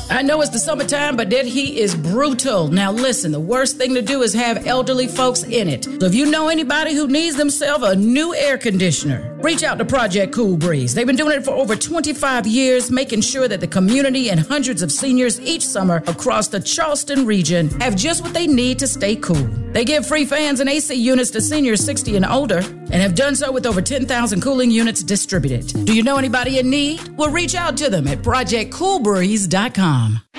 I know it's the summertime, but that heat is brutal. Now listen, the worst thing to do is have elderly folks in it. So if you know anybody who needs themselves a new air conditioner, reach out to Project Cool Breeze. They've been doing it for over 25 years, making sure that the community and hundreds of seniors each summer across the Charleston region have just what they need to stay cool. They give free fans and AC units to seniors 60 and older and have done so with over 10,000 cooling units distributed. Do you know anybody in need? Well, reach out to them at projectcoolbreeze.com.